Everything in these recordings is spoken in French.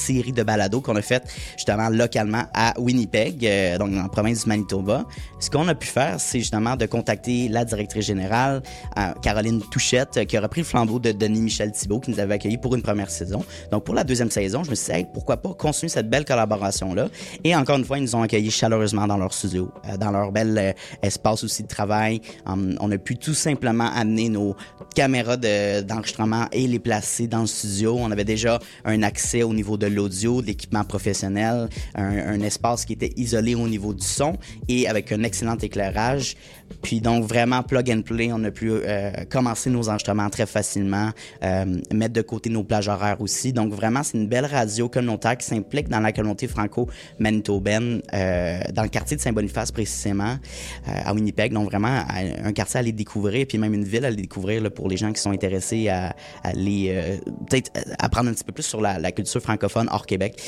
série de balados qu'on a fait justement localement à Winnipeg, donc dans la province du Manitoba. Ce qu'on a pu faire, c'est justement de contacter la directrice générale, Caroline Touchette, qui a repris le flambeau de Denis Michel Thibault, qui nous avait accueillis pour une première saison. Donc pour la deuxième saison, je me suis dit, hey, pourquoi pas continuer cette belle collaboration-là. Et encore une fois, ils nous ont accueillis chaleureusement dans leur studio, dans leur bel espace aussi de travail. On a pu tout simplement amener nos caméras d'enregistrement et les placer dans le studio. On avait déjà un accès au niveau de l'audio, de l'équipement professionnel, un espace qui était isolé au niveau du son et avec un excellent éclairage. Puis donc vraiment plug and play, on a pu commencer nos enregistrements très facilement, mettre de côté nos plages horaires aussi. Donc vraiment, c'est une belle radio communautaire qui s'implique dans la communauté franco-manitobaine, dans le quartier de Saint-Boniface précisément, à Winnipeg. Donc vraiment, un quartier à aller découvrir, puis même une ville à aller découvrir là, pour les gens qui sont intéressés à aller peut-être apprendre un petit peu plus sur la culture francophone hors Québec.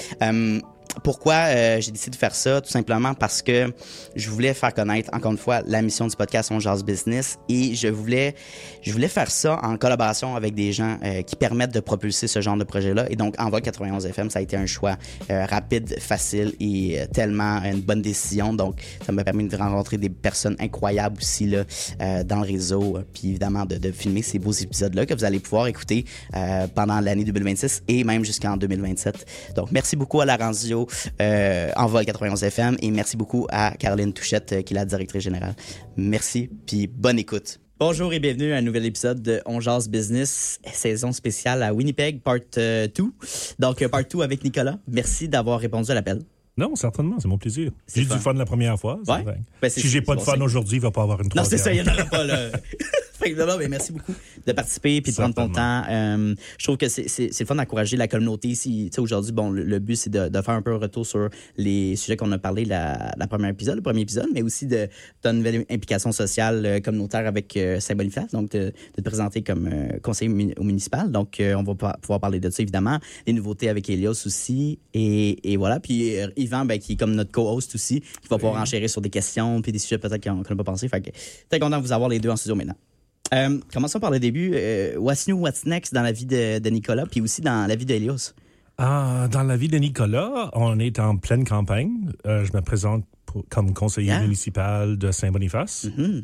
Pourquoi j'ai décidé de faire ça? Tout simplement parce que je voulais faire connaître, encore une fois, la mission du podcast On Jase Business et je voulais faire ça en collaboration avec des gens qui permettent de propulser ce genre de projet-là. Et donc, Envol 91 FM, ça a été un choix rapide, facile et tellement une bonne décision. Donc, ça m'a permis de rencontrer des personnes incroyables aussi là, dans le réseau. Puis évidemment, de filmer ces beaux épisodes-là que vous allez pouvoir écouter pendant l'année 2026 et même jusqu'en 2027. Donc, merci beaucoup à la radio Envol 91 FM et merci beaucoup à Caroline Touchette qui est la directrice générale. Merci, puis bonne écoute. Bonjour et bienvenue à un nouvel épisode de On Jase Business, saison spéciale à Winnipeg, part 2. Donc, part 2 avec Nicolas. Merci d'avoir répondu à l'appel. Non, certainement, c'est mon plaisir. J'ai eu du fun la première fois. Ouais. Si j'ai pas de fun aujourd'hui, il va pas avoir une troisième. Non, c'est ça, il n'y en aura pas là. Mais merci beaucoup de participer et de prendre ton temps. Je trouve que c'est le fun d'encourager la communauté ici. Aujourd'hui, bon, le but, c'est de faire un peu un retour sur les sujets qu'on a parlé le premier épisode, mais aussi de ta nouvelle implication sociale communautaire avec Saint-Boniface, donc de te présenter comme conseiller municipal. Donc, on va pouvoir parler de ça, évidemment. Les nouveautés avec Elios aussi. Et voilà. Puis Yvan, qui est comme notre co-host aussi, qui va pouvoir enchérir sur des questions puis des sujets peut-être qu'on n'a pas pensé. Fait que très content de vous avoir les deux en studio maintenant. Commençons par le début. What's new, what's next dans la vie de Nicolas, puis aussi dans la vie d'Elios? Dans la vie de Nicolas, on est en pleine campagne. Je me présente comme conseiller municipal de Saint-Boniface.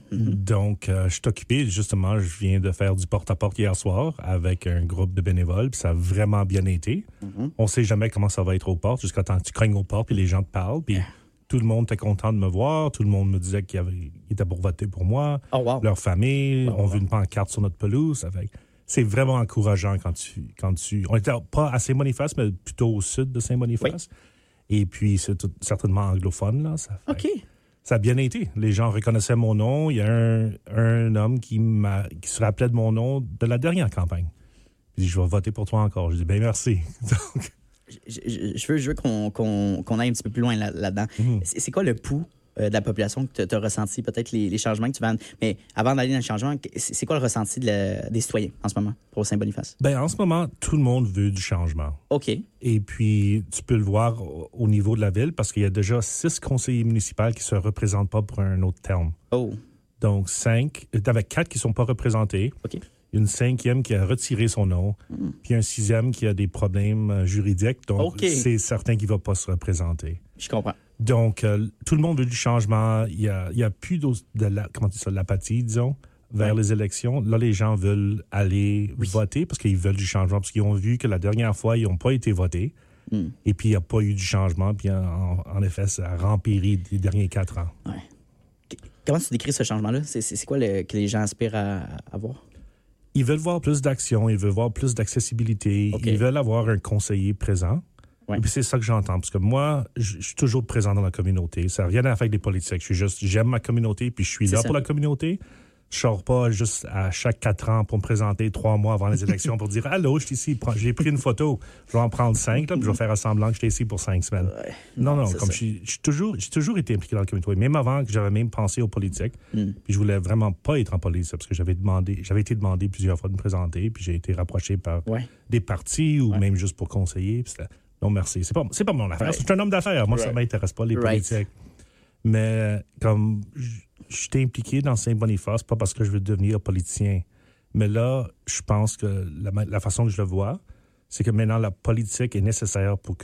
Donc, je suis occupé. Justement, je viens de faire du porte-à-porte hier soir avec un groupe de bénévoles, puis ça a vraiment bien été. On sait jamais comment ça va être aux portes, jusqu'à temps que tu cognes aux portes, puis les gens te parlent, puis... Tout le monde était content de me voir. Tout le monde me disait qu'ils étaient pour voter pour moi. Oh, wow. Leur famille. On veut une pancarte sur notre pelouse. C'est vraiment encourageant quand tu... On n'était pas à Saint-Boniface, mais plutôt au sud de Saint-Boniface. Oui. Et puis, c'est certainement anglophone. Là. Ça a bien été. Les gens reconnaissaient mon nom. Il y a un homme qui se rappelait de mon nom de la dernière campagne. Il dit, je vais voter pour toi encore. Je dis, bien merci. Donc... Je veux qu'on aille un petit peu plus loin là-dedans. C'est quoi le pouls de la population que tu as ressenti, peut-être les changements que tu vas... Mais avant d'aller dans le changement, c'est quoi le ressenti des citoyens en ce moment pour Saint-Boniface? En ce moment, tout le monde veut du changement. OK. Et puis, tu peux le voir au niveau de la ville parce qu'il y a déjà 6 conseillers municipaux qui ne se représentent pas pour un autre terme. Oh. Donc, 5, avec 4 qui ne sont pas représentés. OK. Une 5e qui a retiré son nom, puis un 6e qui a des problèmes juridiques, donc c'est certain qu'il ne va pas se représenter. Je comprends. Donc, tout le monde veut du changement. Il y a plus l'apathie, disons, vers les élections. Là, les gens veulent aller voter parce qu'ils veulent du changement, parce qu'ils ont vu que la dernière fois, ils n'ont pas été votés. Et puis, il n'y a pas eu du changement. Puis, en effet, ça a rempiri les derniers 4 ans. Ouais. Comment tu décris ce changement-là? C'est quoi que les gens aspirent à avoir? Ils veulent voir plus d'action, ils veulent voir plus d'accessibilité, ils veulent avoir un conseiller présent. Ouais. Et puis c'est ça que j'entends, parce que moi, je suis toujours présent dans la communauté. Ça n'a rien à faire avec les politiques. J'aime ma communauté, puis je suis là pour la communauté. Je sors pas juste à chaque 4 ans pour me présenter 3 mois avant les élections pour dire « Allô, je suis ici, j'ai pris une photo, je vais en prendre 5, là, puis je vais faire semblant que j'étais ici pour 5 semaines. Ouais. » Non, comme j'ai toujours été impliqué dans la communauté, même avant que j'avais même pensé aux politiques. Puis je voulais vraiment pas être en politique, parce que j'avais été demandé plusieurs fois de me présenter, puis j'ai été rapproché par des partis ou même juste pour conseiller. Puis non, merci. C'est pas mon affaire. C'est un homme d'affaires. Moi, ça m'intéresse pas, les politiques. Mais comme je suis impliqué dans Saint-Boniface, pas parce que je veux devenir politicien. Mais là, je pense que la façon que je le vois, c'est que maintenant, la politique est nécessaire pour